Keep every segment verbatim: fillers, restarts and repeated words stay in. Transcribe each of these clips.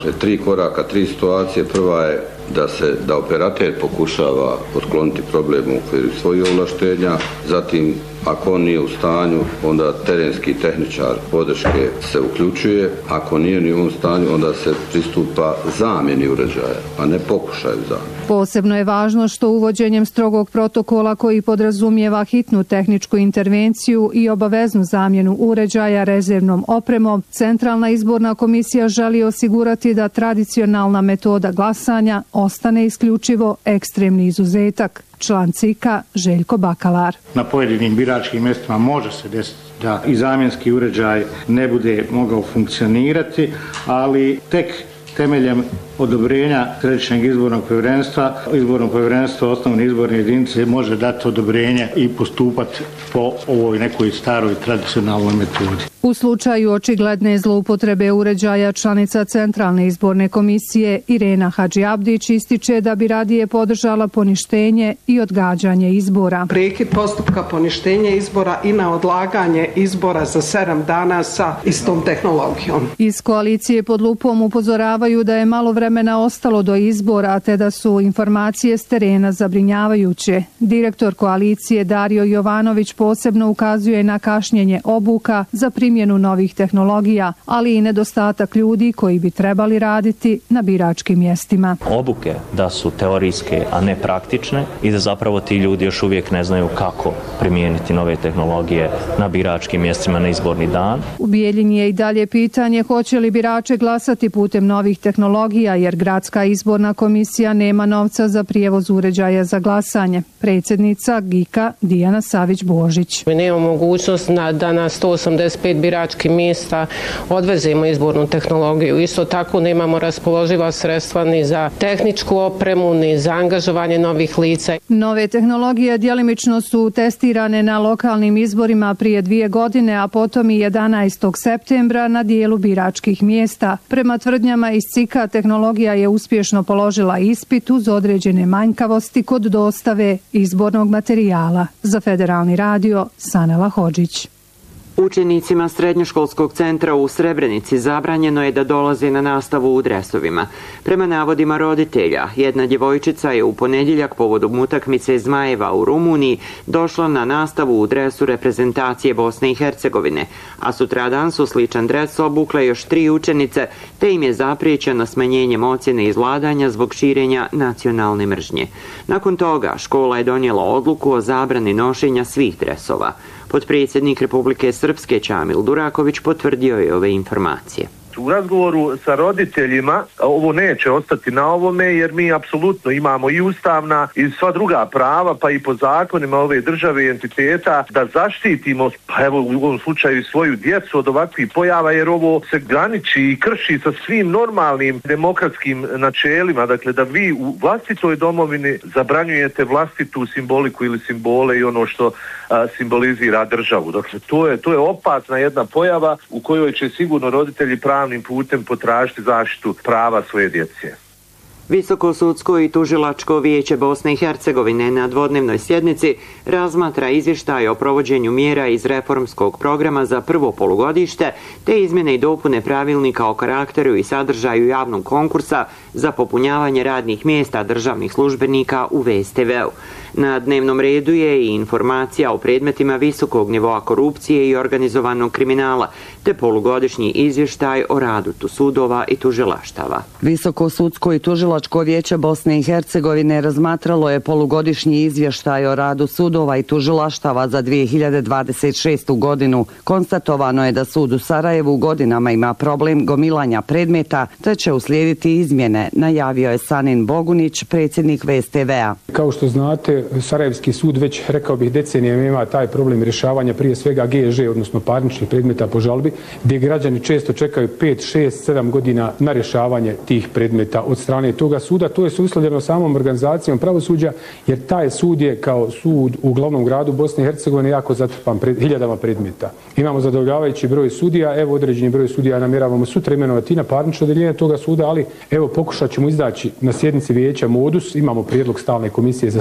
Tri koraka, tri situacije. Prva je da se da operater pokušava otkloniti problem u okviru svojih ovlaštenja, zatim ako on nije u stanju, onda terenski tehničar podrške se uključuje, ako nije ni u ovom stanju, onda se pristupa zamjeni uređaja, a ne pokušaju zamjeni. Posebno je važno što uvođenjem strogog protokola koji podrazumijeva hitnu tehničku intervenciju i obaveznu zamjenu uređaja rezervnom opremom, Centralna izborna komisija želi osigurati da tradicionalna metoda glasanja ostane isključivo ekstremni izuzetak. Član C I K-a Željko Bakalar. Na pojedinim biračkim mjestima može se desiti da i zamjenski uređaj ne bude mogao funkcionirati, ali tek temeljem odobrenja Središnjeg izbornog povjerenstva, izborno povjerenstvo osnovne izborne jedinice može dati odobrenje i postupati po ovoj nekoj staroj tradicionalnoj metodi. U slučaju očigledne zloupotrebe uređaja, članica Centralne izborne komisije Irena Hadžiabdić ističe da bi radije podržala poništenje i odgađanje izbora. Prekid postupka poništenja izbora i na odlaganje izbora za sedam dana sa istom tehnologijom. Iz koalicije pod lupom upozoravaju da je malo vremena ostalo do izbora, te da su informacije s terena zabrinjavajuće. Direktor koalicije Dario Jovanović posebno ukazuje na kašnjenje obuka za primjenu novih tehnologija, ali i nedostatak ljudi koji bi trebali raditi na biračkim mjestima. Obuke da su teorijske, a ne praktične i da zapravo ti ljudi još uvijek ne znaju kako primijeniti nove tehnologije na biračkim mjestima na izborni dan. U Bijeljini je i dalje pitanje hoće li birače glasati putem novih tehnologija, jer Gradska izborna komisija nema novca za prijevoz uređaja za glasanje. Predsjednica G I K-a Dijana Savić-Božić. Mi nemamo mogućnost da na sto osamdeset pet biračkih mjesta odvezemo izbornu tehnologiju. Isto tako nemamo raspoloživa sredstva ni za tehničku opremu, ni za angažovanje novih lica. Nove tehnologije djelimično su testirane na lokalnim izborima prije dvije godine, a potom i jedanaestog septembra na dijelu biračkih mjesta. Prema tvrdnjama iz C I K-a, tehnologija je uspješno položila ispit uz određene manjkavosti kod dostave izbornog materijala. Za Federalni radio, Sanela Hodžić. Učenicima srednjoškolskog centra u Srebrenici zabranjeno je da dolaze na nastavu u dresovima. Prema navodima roditelja, jedna djevojčica je u ponedjeljak povodom utakmice Zmajeva u Rumuniji došla na nastavu u dresu reprezentacije Bosne i Hercegovine, a sutradan su sličan dres obukle još tri učenice, te im je zapriječeno smanjenjem ocjene izvladanja zbog širenja nacionalne mržnje. Nakon toga škola je donijela odluku o zabrani nošenja svih dresova. Potpredsjednik Republike Srpske Čamil Duraković potvrdio je ove informacije. U razgovoru sa roditeljima ovo neće ostati na ovome, jer mi apsolutno imamo i ustavna i sva druga prava, pa i po zakonima ove države i entiteta da zaštitimo, pa evo u ovom slučaju i svoju djecu od ovakvih pojava, jer ovo se graniči i krši sa svim normalnim demokratskim načelima. Dakle, da vi u vlastitoj domovini zabranjujete vlastitu simboliku ili simbole i ono što a, simbolizira državu. Dakle, to je, to je opasna jedna pojava u kojoj će sigurno roditelji pravnim putem potražiti zaštitu prava svoje djece. Visoko sudsko i tužilačko vijeće Bosne i Hercegovine na dvodnevnoj sjednici razmatra izvještaj o provođenju mjera iz reformskog programa za prvo polugodište te izmjene i dopune pravilnika o karakteru i sadržaju javnog konkursa za popunjavanje radnih mjesta državnih službenika u V S T V-u. Na dnevnom redu je i informacija o predmetima visokog nivoa korupcije i organizovanog kriminala, te polugodišnji izvještaj o radu tu sudova i tužilaštava. Visoko sudsko i tužilačko vijeće Bosne i Hercegovine razmatralo je polugodišnji izvještaj o radu sudova i tužilaštava za dvije hiljade dvadeset šestu godinu. Konstatovano je da sud u Sarajevu godinama ima problem gomilanja predmeta, te će uslijediti izmjene, najavio je Sanin Bogunić, predsjednik V S T V-a. Kao što znate, Sarajevski sud već, rekao bih, decenijama ima taj problem rješavanja prije svega G E Ž, odnosno parničnih predmeta po žalbi, gdje građani često čekaju pet, šest, sedam godina na rješavanje tih predmeta od strane toga suda. To je uslovljeno samom organizacijom pravosuđa, jer taj sud je kao sud u glavnom gradu Bosne i Hercegovine jako zatrpan pred, hiljadama predmeta. Imamo zadovoljavajući broj sudija, evo određeni broj sudija namjeravamo sutra imenovati na parnično odeljenje toga suda, ali evo pokušat ćemo izaći na sjednici vijeća modus, imamo prijedlog stalne komisije za sudove,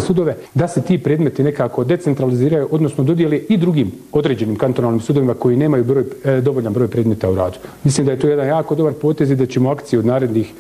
da se ti predmeti nekako decentraliziraju, odnosno dodijele i drugim određenim kantonalnim sudovima koji nemaju broj, dovoljan broj predmeta u radu. Mislim da je to jedan jako dobar potez i da ćemo akcije od narednih